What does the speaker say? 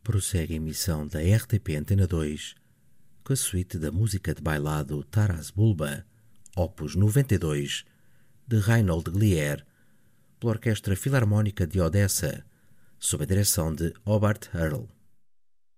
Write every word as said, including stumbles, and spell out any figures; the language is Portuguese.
Prossegue a emissão da R T P Antena dois com a suíte da música de bailado Taras Bulba, opus noventa e dois, de Reinhold Glier, pela Orquestra Filarmónica de Odessa, sob a direção de Hobart Earl.